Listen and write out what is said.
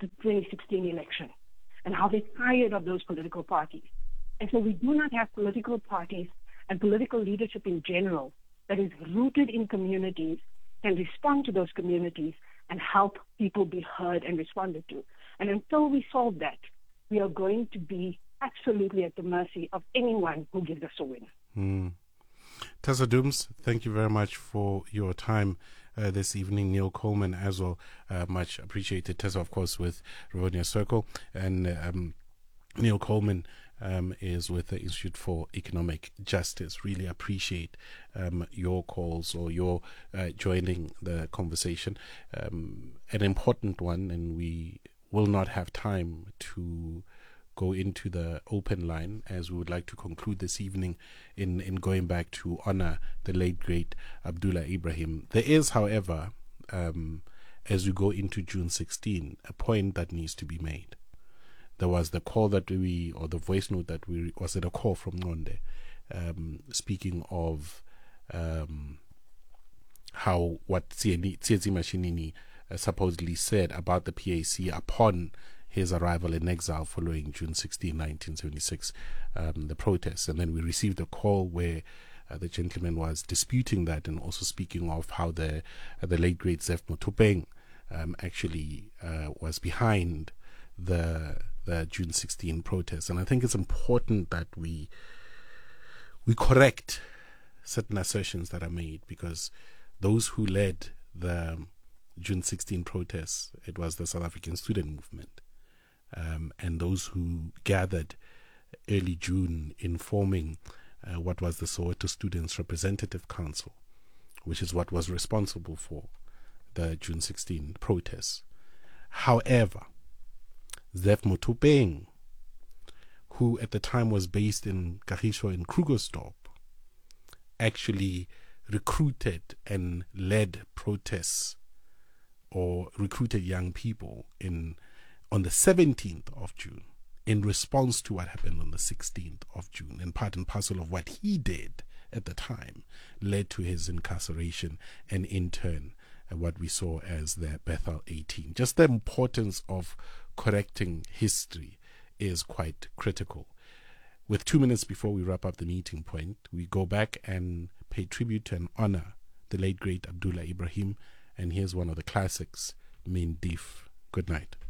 the 2016 election and how they're tired of those political parties. And so we do not have political parties and political leadership in general that is rooted in communities, can respond to those communities and help people be heard and responded to. And until we solve that, we are going to be absolutely at the mercy of anyone who gives us a win. Tessa Dooms, thank you very much for your time this evening. Neil Coleman as well, much appreciated. Tessa, of course, with Rivonia Circle, and Neil Coleman is with the Institute for Economic Justice. Really appreciate your calls or your joining the conversation. An important one, and we will not have time to go into the open line, as we would like to conclude this evening in going back to honor the late great Abdullah Ibrahim. There is, however, as we go into June 16, a point that needs to be made. There was the call that or the voice note that was it a call from Nonde, speaking of how what Tsietsi Mashinini supposedly said about the PAC upon his arrival in exile following June 16, 1976, the protests. And then we received a call where the gentleman was disputing that and also speaking of how the late great Zef Motopeng actually was behind the June 16 protests. And I think it's important that we correct certain assertions that are made, because those who led the June 16 protests, it was the South African student movement. And those who gathered early June in forming what was the Soweto Students Representative Council, which is what was responsible for the June 16 protests. However, Zef Motopeng, who at the time was based in Kagiso in Krugersdorp, actually recruited and led protests or recruited young people on the 17th of June in response to what happened on the 16th of June. And part and parcel of what he did at the time led to his incarceration and in turn what we saw as the Bethel 18. Just the importance of correcting history is quite critical. With 2 minutes before we wrap up the meeting point, we go back and pay tribute and honor the late great Abdullah Ibrahim, and here's one of the classics, Min Dif. Good night.